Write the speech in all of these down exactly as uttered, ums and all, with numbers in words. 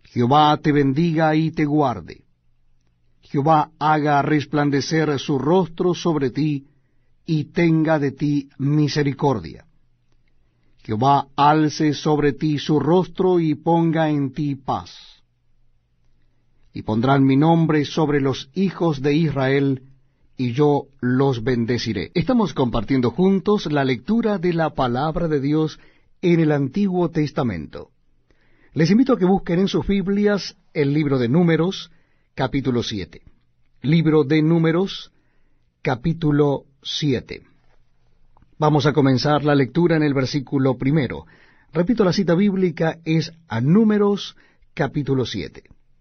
Jehová te bendiga y te guarde. Jehová haga resplandecer su rostro sobre ti, y tenga de ti misericordia. Jehová alce sobre ti su rostro y ponga en ti paz. Y pondrán mi nombre sobre los hijos de Israel, y yo los bendeciré. Estamos compartiendo juntos la lectura de la palabra de Dios en el Antiguo Testamento. Les invito a que busquen en sus Biblias el libro de Números, capítulo siete. Libro de Números, capítulo siete. Vamos a comenzar la lectura en el versículo primero. Repito, la cita bíblica es a Números, capítulo siete.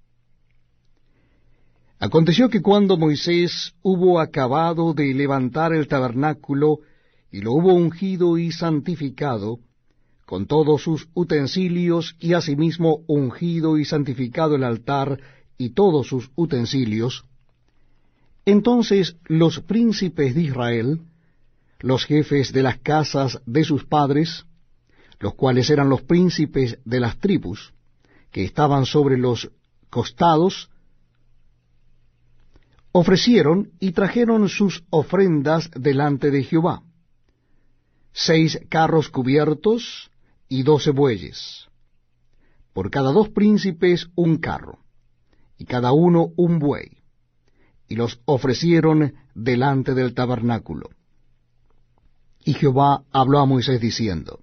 Aconteció que cuando Moisés hubo acabado de levantar el tabernáculo, y lo hubo ungido y santificado, con todos sus utensilios, y asimismo ungido y santificado el altar y todos sus utensilios, entonces los príncipes de Israel, los jefes de las casas de sus padres, los cuales eran los príncipes de las tribus, que estaban sobre los costados, ofrecieron y trajeron sus ofrendas delante de Jehová, seis carros cubiertos y doce bueyes, por cada dos príncipes un carro, y cada uno un buey, y los ofrecieron delante del tabernáculo. Y Jehová habló a Moisés diciendo,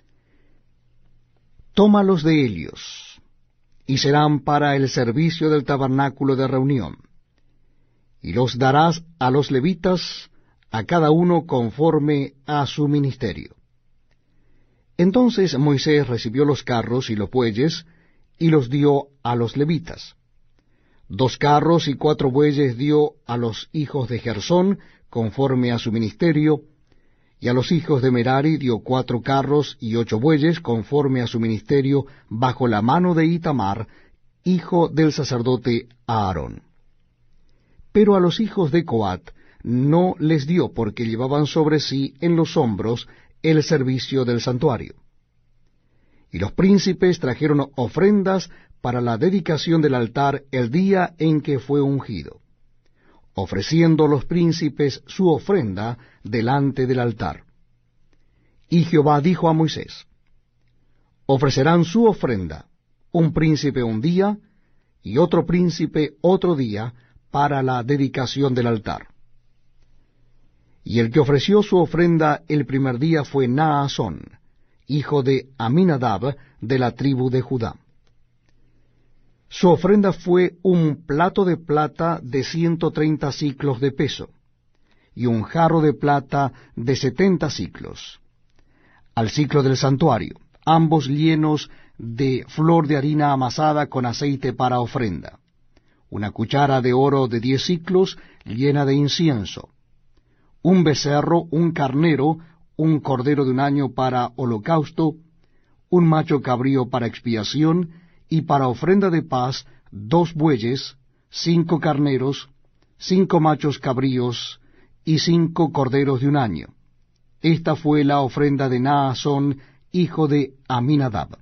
tómalos de ellos, y serán para el servicio del tabernáculo de reunión, y los darás a los levitas, a cada uno conforme a su ministerio. Entonces Moisés recibió los carros y los bueyes, y los dio a los levitas. Dos carros y cuatro bueyes dio a los hijos de Gersón, conforme a su ministerio, y a los hijos de Merari dio cuatro carros y ocho bueyes, conforme a su ministerio, bajo la mano de Itamar, hijo del sacerdote Aarón. Pero a los hijos de Coat no les dio, porque llevaban sobre sí en los hombros el servicio del santuario. Y los príncipes trajeron ofrendas para la dedicación del altar el día en que fue ungido, ofreciendo los príncipes su ofrenda delante del altar. Y Jehová dijo a Moisés, ofrecerán su ofrenda, un príncipe un día, y otro príncipe otro día, para la dedicación del altar. Y el que ofreció su ofrenda el primer día fue Naasón, hijo de Aminadab, de la tribu de Judá. Su ofrenda fue un plato de plata de ciento treinta siclos de peso, y un jarro de plata de setenta siclos, al siclo del santuario, ambos llenos de flor de harina amasada con aceite para ofrenda, una cuchara de oro de diez siclos llena de incienso, un becerro, un carnero, un cordero de un año para holocausto, un macho cabrío para expiación, y para ofrenda de paz dos bueyes, cinco carneros, cinco machos cabríos, y cinco corderos de un año. Esta fue la ofrenda de Naasón, hijo de Aminadab.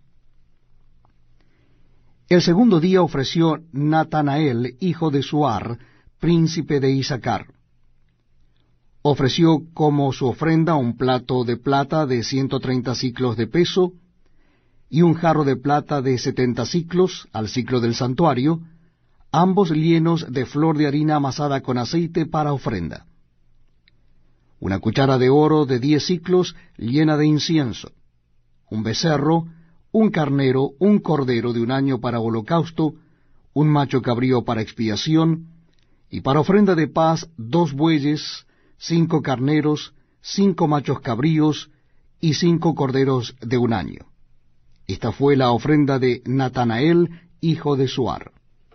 El segundo día ofreció Natanael, hijo de Suar, príncipe de Isaacar. Ofreció como su ofrenda un plato de plata de ciento treinta siclos de peso, y un jarro de plata de setenta siclos, al siclo del santuario, ambos llenos de flor de harina amasada con aceite para ofrenda. Una cuchara de oro de diez siclos llena de incienso, un becerro, un carnero, un cordero de un año para holocausto, un macho cabrío para expiación, y para ofrenda de paz dos bueyes, cinco carneros, cinco machos cabríos, y cinco corderos de un año. Esta fue la ofrenda de Natanael, hijo de Suar.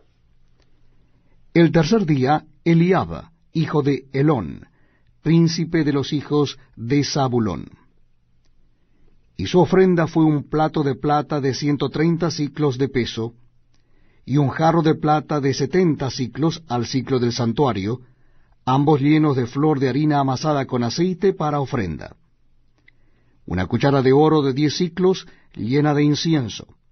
El tercer día, Eliab, hijo de Helón, príncipe de los hijos de Zabulón. Y su ofrenda fue un plato de plata de ciento treinta siclos de peso, y un jarro de plata de setenta siclos al siclo del santuario, ambos llenos de flor de harina amasada con aceite para ofrenda. Una cuchara de oro de diez siclos llena de incienso,